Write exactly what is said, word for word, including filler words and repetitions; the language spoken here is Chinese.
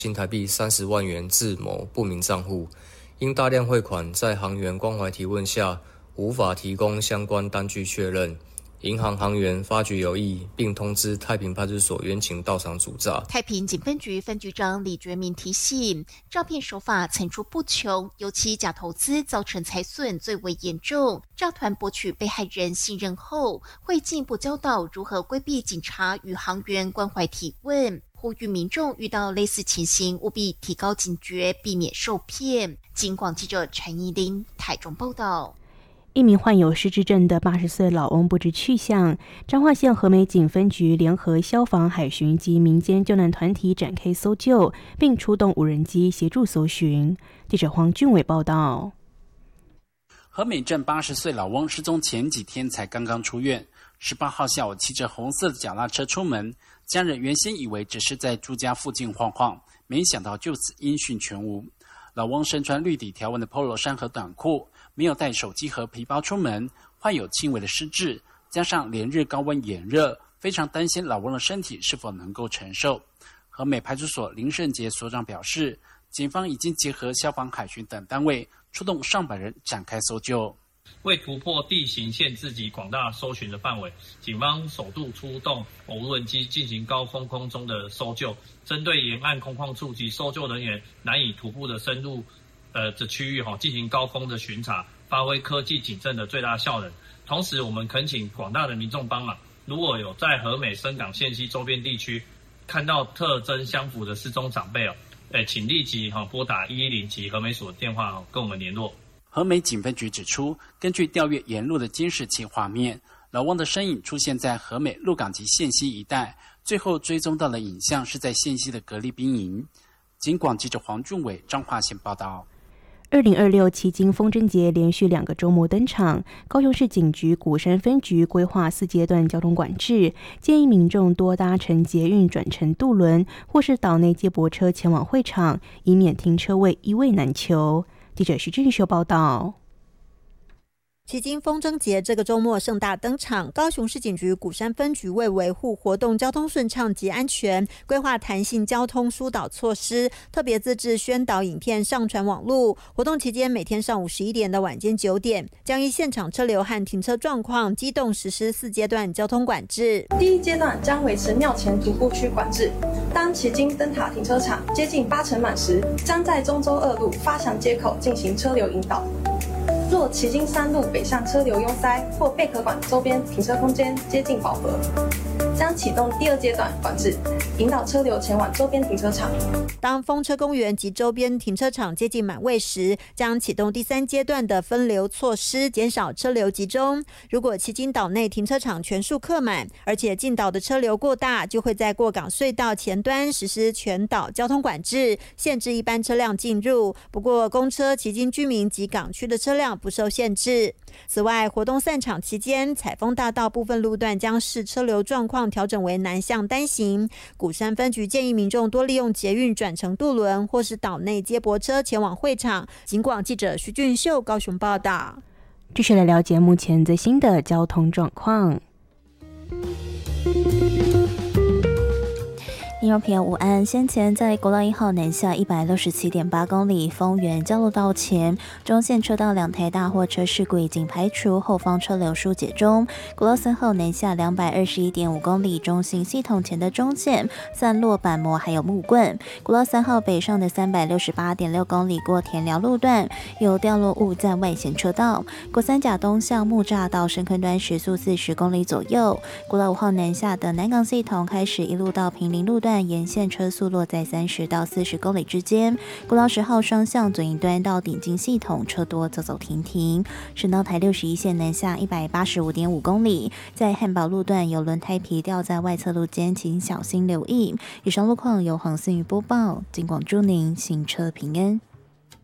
新台币三十万元至某不明账户，因大量汇款在行员关怀提问下无法提供相关单据确认，银行行员发觉有异，并通知太平派出所员警到场阻诈。 太平警分局分局长李觉明提醒，诈骗手法层出不穷，尤其假投资造成财损最为严重。诈团博取被害人信任后，会进一步教导如何规避警察与行员关怀提问。呼吁民众遇到类似情形，务必提高警觉，避免受骗。警广记者陈怡玲台中报道。 一名患有失智症的八十岁老翁不知去向，彰化县和美警分局联合消防、海巡及民间救难团体展开搜救，并出动无人机协助搜寻。记者黄俊伟报道。 和美镇八十岁老翁失踪前几天才刚刚出院，十八号下午骑着红色的脚踏车出门，家人原先以为只是在住家附近晃晃，没想到就此音讯全无。老翁身穿绿底条纹的 polo 衫和短裤，没有带手机和皮包出门，患有轻微的失智，加上连日高温炎热，非常担心老翁的身体是否能够承受。和美派出所林胜杰所长表示，警方已经结合消防、海巡等单位，出动上百人展开搜救。 为突破地形限制及广大搜寻的范围，警方首度出动无人机进行高空空中的搜救，针对沿岸空旷处及搜救人员难以徒步的深入呃的区域哈，进行高空的巡查，发挥科技警政的最大效能。同时，我们恳请广大的民众帮忙，如果有在和美、深港、县西周边地区看到特征相符的失踪长辈哦，诶，请立即哈拨打一一零及和美所的电话跟我们联络。 和美警分局指出，根据调阅沿路的监视器画面，老翁的身影出现在和美鹿港及县西一带，最后追踪到的影像是在县西的格力兵营。警广记者黄俊伟彰化县报道。 二零二六旗津风筝节连续两个周末登场，高雄市警局鼓山分局规划四阶段交通管制，建议民众多搭乘捷运转乘渡轮或是岛内接驳车前往会场，以免停车位一位难求。记者徐俊秀报道。 旗津风筝节这个周末盛大登场，高雄市警局鼓山分局为维护活动交通顺畅及安全，规划弹性交通疏导措施，特别自制宣导影片上传网路。活动期间，每天上午十一点到晚间九点，将依现场车流和停车状况，机动实施四阶段交通管制。 第一阶段将维持庙前徒步区管制，当旗津灯塔停车场接近八成满时，将在中州二路发祥街口进行车流引导。若旗津三路北向车流拥塞或贝壳馆周边停车空间接近饱和，将启动第二阶段管制，引导车流前往周边停车场。 当风车公园及周边停车场接近满位时，将启动第三阶段的分流措施，减少车流集中。如果旗津岛内停车场全数客满，而且进岛的车流过大，就会在过港隧道前端实施全岛交通管制，限制一般车辆进入。不过，公车、旗津居民及港区的车辆不受限制。此外，活动散场期间，采丰大道部分路段将视车流状况调整为南向单行。鼓山分局建议民众多利用捷运转乘渡轮或是岛内接驳车前往会场。警广记者徐俊秀高雄报道。 继续来了解目前最新的交通状况。 听众朋友午安，先前在国道一号南下一百六十七点八公里丰原交流道前，中线车道两台大货车事故已经排除，后方车流疏解中。国道三号南下两百二十一点五公里中型系统前的中线散落板模还有木棍。国道三号北上的三百六十八点六公里过田寮路段有掉落物在外线车道。国三甲东向木栅到深坑端时速四十公里左右。国道五号南下的南港系统开始一路到平林路段，沿线车速落在三十到四十公里之间。国道十号双向左营端到顶进系统车多走走停停。省道台六十一线南下一百八十五点五公里，在汉宝路段有轮胎皮掉在外侧路间，请小心留意。以上路况由黄思雨播报，警广祝您行车平安。